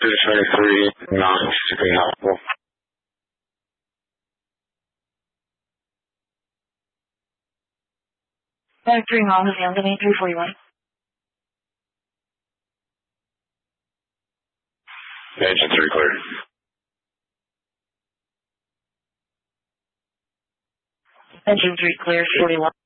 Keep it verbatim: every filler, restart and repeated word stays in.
twenty-three, knots, super helpful. Factory Mom is down to me, three forty-one. Engine three clear. Engine three clear, forty-one.